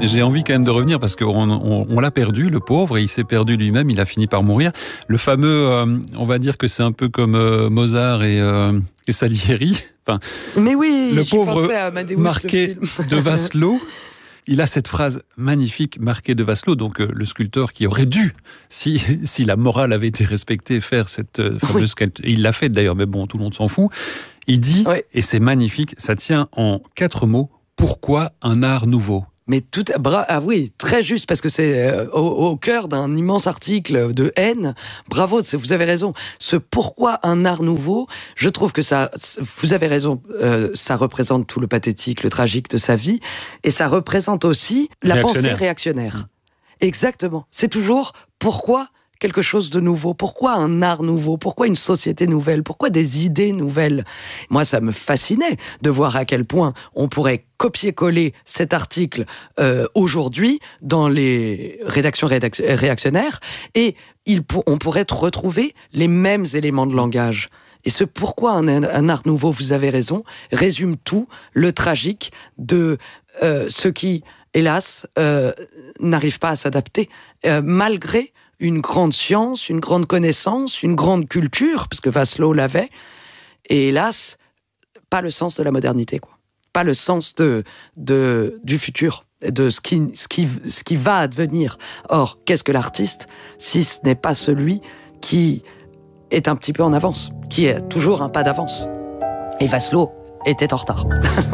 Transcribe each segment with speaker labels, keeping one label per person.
Speaker 1: J'ai envie quand même de revenir parce qu'on l'a perdu, le pauvre, et il s'est perdu lui-même, il a fini par mourir. Le fameux, on va dire que c'est un peu comme Mozart et Salieri. Enfin,
Speaker 2: mais oui,
Speaker 1: le pauvre
Speaker 2: Marquet
Speaker 1: de Vasselot. Il a cette phrase magnifique, Marquet de Vasselot, donc le sculpteur qui aurait dû, si la morale avait été respectée, faire cette fameuse sculpture. Il l'a fait d'ailleurs, mais bon, tout le monde s'en fout. Il dit, et c'est magnifique, ça tient en 4 mots, pourquoi un art nouveau ?
Speaker 2: Mais oui, très juste, parce que c'est au cœur d'un immense article de haine. Bravo, vous avez raison. Ce pourquoi un art nouveau, je trouve que ça, vous avez raison, ça représente tout le pathétique, le tragique de sa vie, et ça représente aussi la pensée réactionnaire. Exactement. C'est toujours pourquoi quelque chose de nouveau, pourquoi un art nouveau, pourquoi une société nouvelle, pourquoi des idées nouvelles. Moi, ça me fascinait de voir à quel point on pourrait copier-coller cet article aujourd'hui dans les rédactions réactionnaires et on pourrait retrouver les mêmes éléments de langage. Et ce pourquoi un art nouveau, vous avez raison, résume tout le tragique de ceux qui, hélas, n'arrivent pas à s'adapter, malgré une grande science, une grande connaissance, une grande culture, parce que Vasselot l'avait, et hélas, pas le sens de la modernité, quoi. Pas le sens du futur, de ce qui va advenir. Or, qu'est-ce que l'artiste, si ce n'est pas celui qui est un petit peu en avance, qui est toujours un pas d'avance. Et Vasselot était en retard.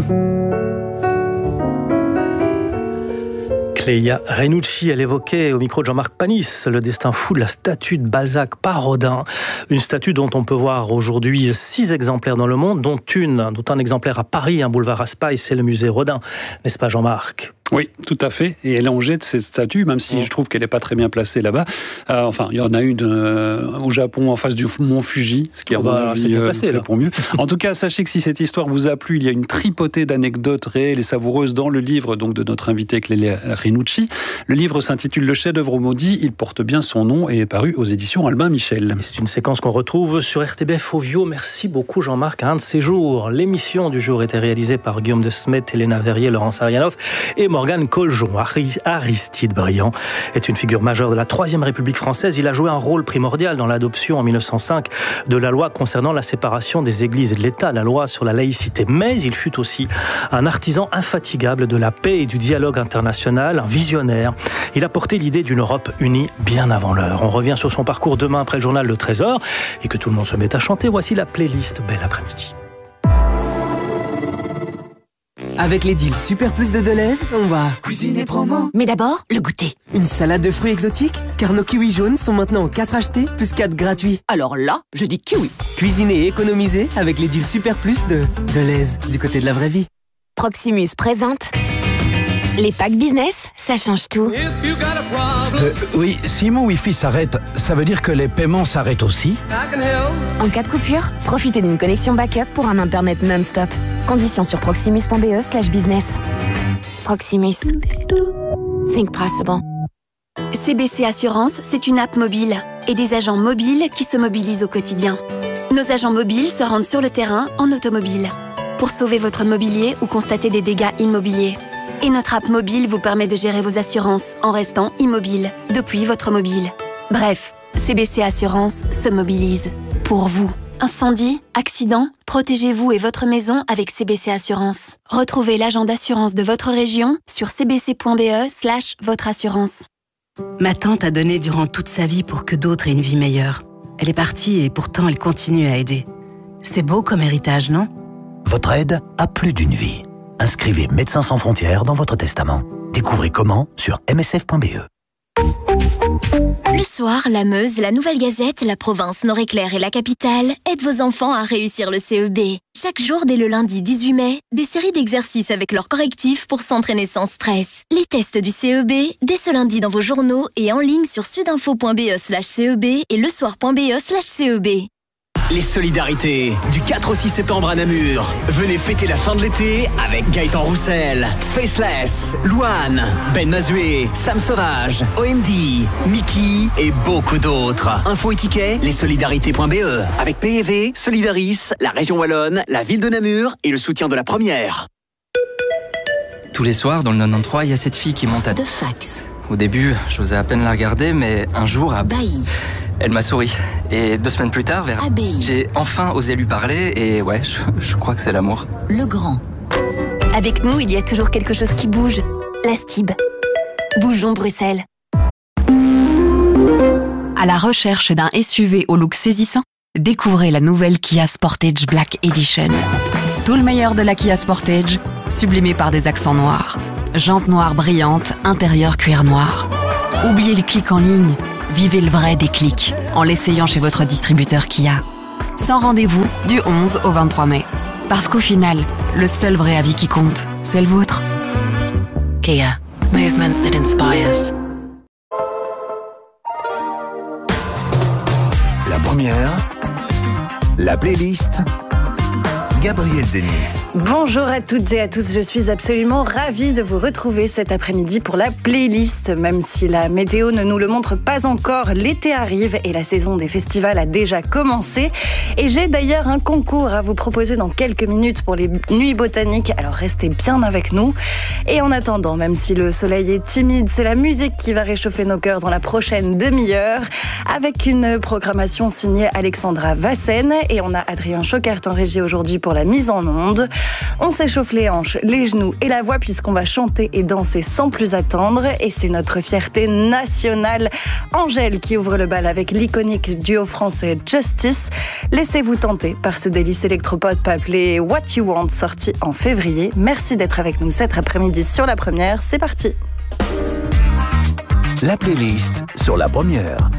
Speaker 3: Cléia Renucci, elle évoquait au micro de Jean-Marc Panis le destin fou de la statue de Balzac par Rodin. Une statue dont on peut voir aujourd'hui 6 exemplaires dans le monde, dont un exemplaire à Paris, un boulevard Raspail, c'est le musée Rodin. N'est-ce pas Jean-Marc ?
Speaker 1: Oui, tout à fait. Et elle en jette cette statue, même si je trouve qu'elle n'est pas très bien placée là-bas. Enfin, il y en a une au Japon, en face du mont Fuji, ce qui est à mon avis pour mieux. En tout cas, sachez que si cette histoire vous a plu, il y a une tripotée d'anecdotes réelles et savoureuses dans le livre donc de notre invitée Clélia Renucci. Le livre s'intitule Le chef-d'œuvre maudit. Il porte bien son nom et est paru aux éditions Albin Michel.
Speaker 3: Et c'est une séquence qu'on retrouve sur RTBF Ovio. Merci beaucoup Jean-Marc. Un de ces jours, l'émission du jour était réalisée par Guillaume de Smet, Elena Verrier, Laurence Arianoff et Morgane Coljon. Aristide Briand est une figure majeure de la Troisième République française. Il a joué un rôle primordial dans l'adoption en 1905 de la loi concernant la séparation des églises et de l'État, la loi sur la laïcité. Mais il fut aussi un artisan infatigable de la paix et du dialogue international, un visionnaire. Il a porté l'idée d'une Europe unie bien avant l'heure. On revient sur son parcours demain après le journal de 13h et que tout le monde se met à chanter. Voici la playlist Bel après-midi.
Speaker 4: Avec les deals Super Plus de Deleuze, on va cuisiner promo.
Speaker 5: Mais d'abord, le goûter.
Speaker 4: Une salade de fruits exotiques, car nos kiwis jaunes sont maintenant 4 achetés plus 4 gratuits.
Speaker 5: Alors là, je dis kiwi.
Speaker 4: Cuisiner et économiser avec les deals Super Plus de Deleuze, du côté de la vraie vie.
Speaker 5: Proximus présente les packs business, ça change tout.
Speaker 6: Oui, si mon Wi-Fi s'arrête, ça veut dire que les paiements s'arrêtent aussi ?
Speaker 5: En cas de coupure, profitez d'une connexion backup pour un internet non-stop. Conditions sur proximus.be/business. Proximus. Think possible.
Speaker 7: CBC Assurance, c'est une app mobile et des agents mobiles qui se mobilisent au quotidien. Nos agents mobiles se rendent sur le terrain en automobile pour sauver votre mobilier ou constater des dégâts immobiliers. Et notre app mobile vous permet de gérer vos assurances en restant immobile depuis votre mobile. Bref, CBC Assurance se mobilise pour vous. Incendie, accident, protégez-vous et votre maison avec CBC Assurance. Retrouvez l'agent d'assurance de votre région sur cbc.be/votre assurance.
Speaker 8: Ma tante a donné durant toute sa vie pour que d'autres aient une vie meilleure. Elle est partie et pourtant elle continue à aider. C'est beau comme héritage, non ?
Speaker 9: Votre aide a plus d'une vie. Inscrivez Médecins sans frontières dans votre testament. Découvrez comment sur msf.be.
Speaker 10: Le soir, la Meuse, la Nouvelle Gazette, la province Nord-Éclair et la capitale aident vos enfants à réussir le CEB. Chaque jour, dès le lundi 18 mai, des séries d'exercices avec leurs correctifs pour s'entraîner sans stress. Les tests du CEB, dès ce lundi dans vos journaux et en ligne sur sudinfo.be/CEB et lesoir.be/CEB.
Speaker 11: Les solidarités, du 4 au 6 septembre à Namur. Venez fêter la fin de l'été avec Gaëtan Roussel, Faceless, Louane, Ben Mazué, Sam Sauvage, OMD, Mickey et beaucoup d'autres. Infos et tickets, lessolidarités.be. Avec PEV, Solidaris, la région Wallonne, la ville de Namur et le soutien de la Première.
Speaker 12: Tous les soirs, dans le 93, il y a cette fille qui monte à...
Speaker 13: De fax.
Speaker 12: Au début, j'osais à peine la regarder, mais un jour,
Speaker 13: Bailly.
Speaker 12: Elle m'a souri. Et 2 semaines plus tard, j'ai enfin osé lui parler, et ouais, je crois que c'est l'amour.
Speaker 13: Le Grand.
Speaker 7: Avec nous, il y a toujours quelque chose qui bouge. La Stib. Bougeons Bruxelles.
Speaker 14: À la recherche d'un SUV au look saisissant, découvrez la nouvelle Kia Sportage Black Edition. Tout le meilleur de la Kia Sportage, sublimé par des accents noirs. Jantes noires brillantes, intérieur cuir noir. Oubliez les clics en ligne, vivez le vrai déclic en l'essayant chez votre distributeur Kia. Sans rendez-vous du 11 au 23 mai. Parce qu'au final, le seul vrai avis qui compte, c'est le vôtre.
Speaker 15: Kia. Movement that inspires.
Speaker 16: La première, la playlist, Gabrielle Denis.
Speaker 17: Bonjour à toutes et à tous, je suis absolument ravie de vous retrouver cet après-midi pour la playlist. Même si la météo ne nous le montre pas encore, l'été arrive et la saison des festivals a déjà commencé. Et j'ai d'ailleurs un concours à vous proposer dans quelques minutes pour les nuits botaniques, alors restez bien avec nous. Et en attendant, même si le soleil est timide, c'est la musique qui va réchauffer nos cœurs dans la prochaine demi-heure, avec une programmation signée Alexandra Vassen. Et on a Adrien Choquert en régie aujourd'hui pour la mise en onde. On s'échauffe les hanches, les genoux et la voix puisqu'on va chanter et danser sans plus attendre. Et c'est notre fierté nationale, Angèle, qui ouvre le bal avec l'iconique duo français Justice. Laissez-vous tenter par ce délice électropop appelé What You Want, sorti en février. Merci d'être avec nous cet après-midi sur La Première. C'est parti.
Speaker 16: La playlist sur La Première.